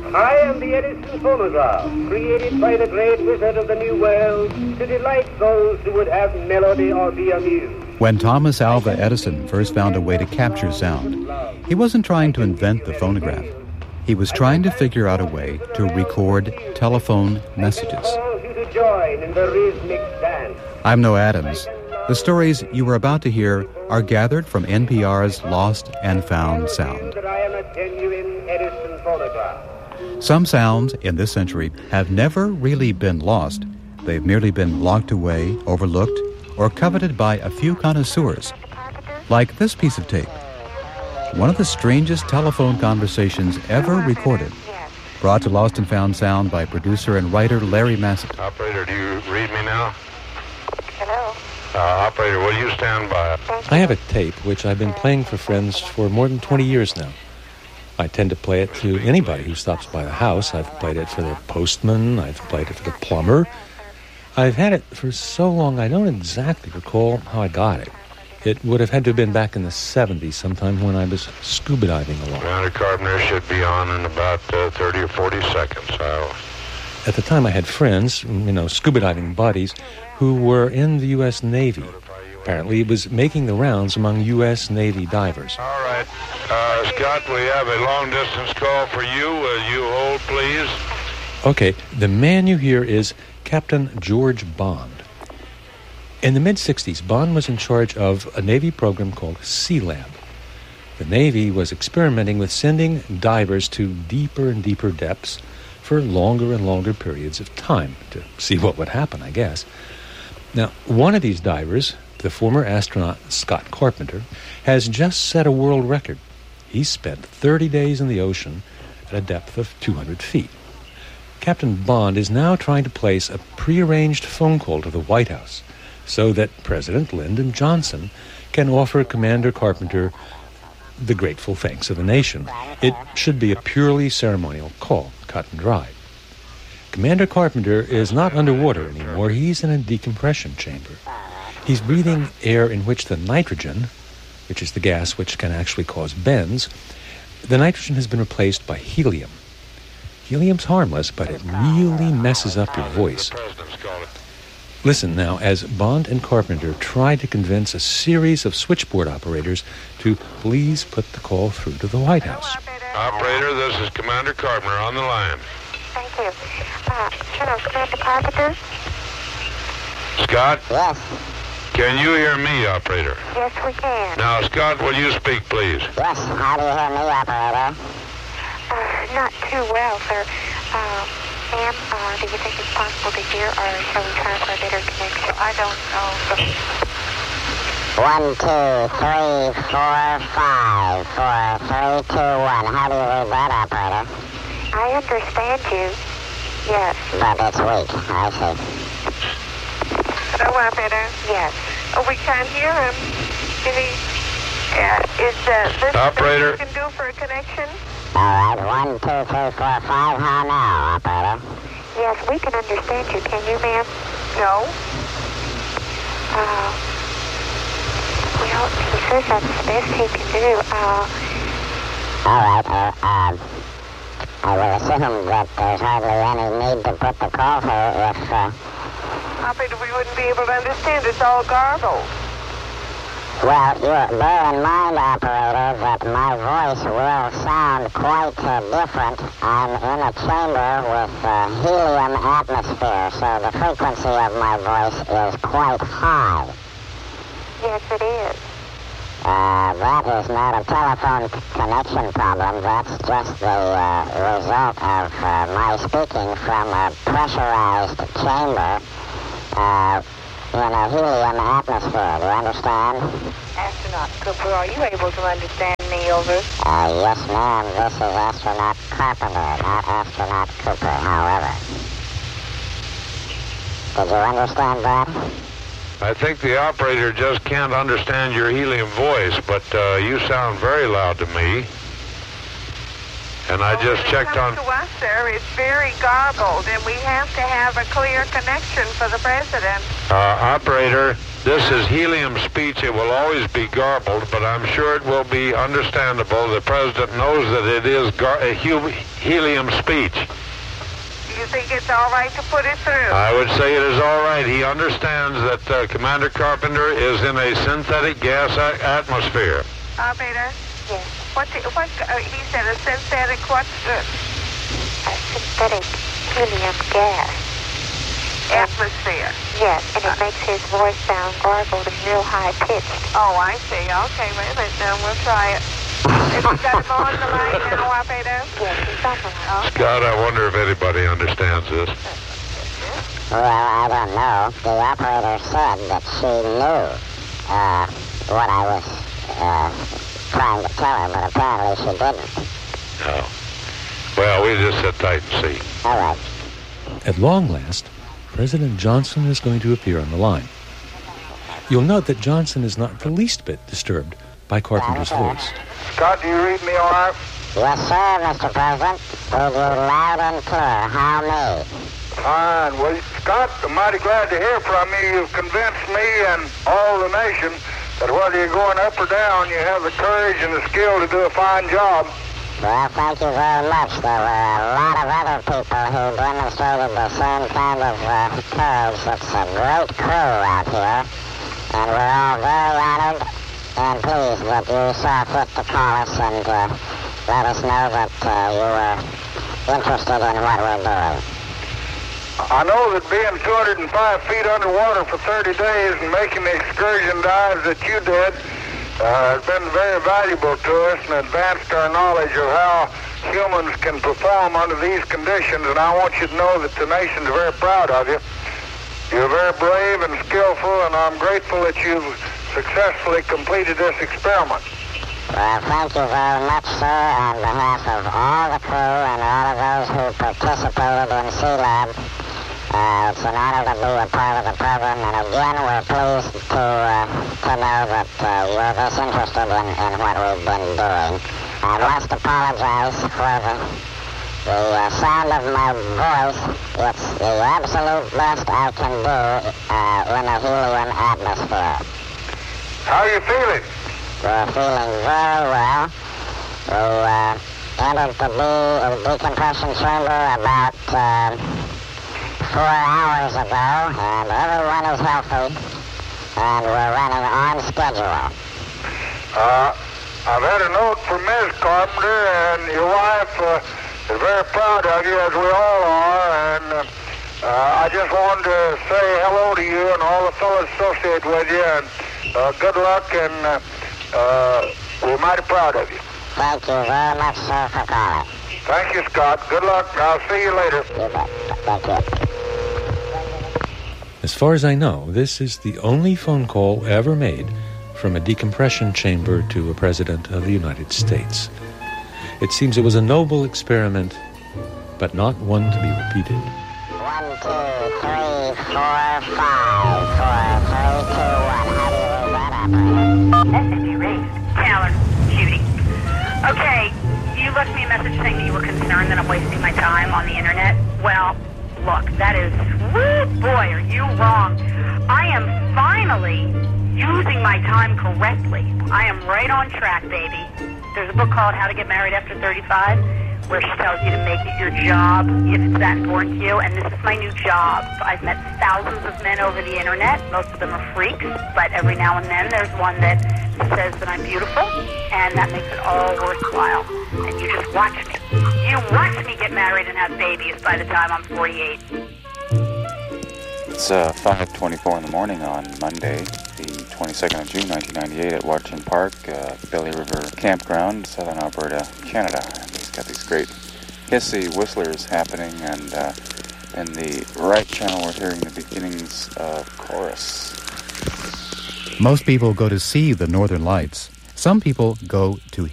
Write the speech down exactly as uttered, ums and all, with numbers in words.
I am the Edison phonograph, created by the great wizard of the New World to delight those who would have melody or be amused. When Thomas Alva Edison first found a way to capture sound, he wasn't trying to invent the phonograph. He was trying to figure out a way to record telephone messages. I'm Noah Adams. The stories you are about to hear are gathered from N P R's Lost and Found Sound. Some sounds in this century have never really been lost. They've merely been locked away, overlooked, or coveted by a few connoisseurs. Like this piece of tape. One of the strangest telephone conversations ever recorded. Brought to Lost and Found Sound by producer and writer Larry Massett. Operator, do you read me now? Hello? Uh, operator, will you stand by? I have a tape which I've been playing for friends for more than twenty years now. I tend to play it to anybody who stops by the house. I've played it for the postman. I've played it for the plumber. I've had it for so long I don't exactly recall how I got it. It would have had to have been back in the seventies, sometime when I was scuba diving along. Commander Carpenter should be on in about uh, thirty or forty seconds. I'll... At the time I had friends, you know, scuba diving buddies, who were in the U S Navy. Apparently it was making the rounds among U S Navy divers. All right. Uh, Scott, we have a long-distance call for you. Will you hold, please? Okay, the man you hear is Captain George Bond. In the mid-sixties, Bond was in charge of a Navy program called Sealab. The Navy was experimenting with sending divers to deeper and deeper depths for longer and longer periods of time to see what would happen, I guess. Now, one of these divers, the former astronaut Scott Carpenter, has just set a world record. He spent thirty days in the ocean at a depth of two hundred feet. Captain Bond is now trying to place a prearranged phone call to the White House so that President Lyndon Johnson can offer Commander Carpenter the grateful thanks of the nation. It should be a purely ceremonial call, cut and dry. Commander Carpenter is not underwater anymore. He's in a decompression chamber. He's breathing air in which the nitrogen, which is the gas which can actually cause bends, the nitrogen has been replaced by helium. Helium's harmless, but it really messes up your voice. Listen now, as Bond and Carpenter try to convince a series of switchboard operators to please put the call through to the White House. Operator, this is Commander Carpenter on the line. Thank you. Uh, hello, Commander Carpenter? Scott? Yes. Can you hear me, operator? Yes, we can. Now, Scott, will you speak, please? Yes, how do you hear me, operator? Uh, not too well, sir. Uh, ma'am, uh, do you think it's possible to hear, or shall we try for a better connection? I don't know. One, two, three, four, five, four, three, two, one. How do you read that, operator? I understand you. Yes. But it's weak. I see. Hello, operator. Yes. Oh, we can't hear him. Is he... Uh, is uh, this operator? What you can do for a connection? All right. One, two, three, four, five. How now, operator? Yes, we can understand you. Can you, ma'am? No. Uh... Well, he says that's the best he can do. Uh... All right. Uh, um... I will assume that there's hardly any need to put the call through if, uh... Operator, we wouldn't be able to understand. It's all garbled. Well, you bear in mind, operator, that my voice will sound quite uh, different. I'm in a chamber with uh, helium atmosphere, so the frequency of my voice is quite high. Yes, it is. Uh, that is not a telephone c- connection problem. That's just the uh, result of uh, my speaking from a pressurized chamber uh, in a helium atmosphere. Do you understand? Astronaut Cooper, are you able to understand me, over? Uh, yes, ma'am. This is Astronaut Carpenter, not Astronaut Cooper, however. Did you understand that? I think the operator just can't understand your helium voice, but uh, you sound very loud to me. And I just checked on... When it comes to us, sir, it's very garbled, and we have to have a clear connection for the president. Uh, operator, This is helium speech. It will always be garbled, but I'm sure it will be understandable. The President knows that it is gar- a hu- helium speech. You think it's all right to put it through? I would say it is all right. He understands that uh, Commander Carpenter is in a synthetic gas a- atmosphere. Operator? Yes. What, the, what uh, he said, a synthetic, what's this? A synthetic helium gas. Atmosphere. Yes, and it makes his voice sound garbled and real high-pitched. Oh, I see. Okay, wait a minute now. We'll try it. Have you got him on the line now, Operator? Yes, he's on the line. Okay. Scott, I wonder if anybody understands this. Well, I don't know. The operator said that she knew uh, what I was uh, trying to tell her, but apparently she didn't. No. Well, we just sit tight and see. All right. At long last, President Johnson is going to appear on the line. You'll note that Johnson is not the least bit disturbed by Carpenter's voice. Scott, do you read me all right? Yes, sir, Mister President. Read you loud and clear. How me? Fine. Well, Scott, I'm mighty glad to hear from you. You've convinced me and all the nation that whether you're going up or down, you have the courage and the skill to do a fine job. Well, thank you very much. There were a lot of other people who demonstrated the same kind of uh, courage. It's a great crew out here, and we're all very honored and pleased that you saw fit to call us and uh, let us know that uh, you were interested in what we're doing. I know that being two hundred five feet underwater for thirty days and making the excursion dives that you did uh, has been very valuable to us and advanced our knowledge of how humans can perform under these conditions, and I want you to know that the nation's very proud of you. You're very brave and skillful, and I'm grateful that you've successfully completed this experiment. Well, thank you very much, sir, on behalf of all the crew and all of those who participated in Sealab. Uh, it's an honor to be a part of the program, and again, we're pleased to uh, to know that uh, you're this interested in, in what we've been doing. I must apologize for the, the uh, sound of my voice. It's the absolute best I can do uh, in a helium atmosphere. How are you feeling? We're feeling very well. We uh, entered the de- decompression chamber about uh, four hours ago, and everyone is healthy, and we're running on schedule. Uh, I've had a note from Miz Carpenter, and your wife uh, is very proud of you, as we all are, and uh, uh, I just wanted to say hello to you and all the fellows associated with you, and uh, good luck, and uh, uh, we're mighty proud of you. Thank you very much, sir, for calling. Thank you, Scott. Good luck. I'll see you later. You bet. Thank you. As far as I know, this is the only phone call ever made from a decompression chamber to a president of the United States. It seems it was a noble experiment, but not one to be repeated. One, two, three, four, five, four, three, two, one. How do you read that, operator? S M B Ray. Taylor, Judy. Okay, you left me a message saying that you were concerned that I'm wasting my time on the internet. Well, look, that is, woo, boy, are you wrong. I am finally using my time correctly. I am right on track, baby. There's a book called How to Get Married After thirty-five, where she tells you to make it your job if it's that important to you, and this is my new job. I've met thousands of men over the internet. Most of them are freaks, but every now and then there's one that says that I'm beautiful, and that makes it all worthwhile. And you just watch me. You watch me get married and have babies by the time I'm forty-eight. It's uh, five twenty-four in the morning on Monday, the twenty-second of June, nineteen ninety-eight, at Watchin Park, uh, Belly River Campground, Southern Alberta, Canada. And he's got these great hissy whistlers happening, and uh, in the right channel we're hearing the beginnings of chorus. Most people go to see the Northern Lights. Some people go to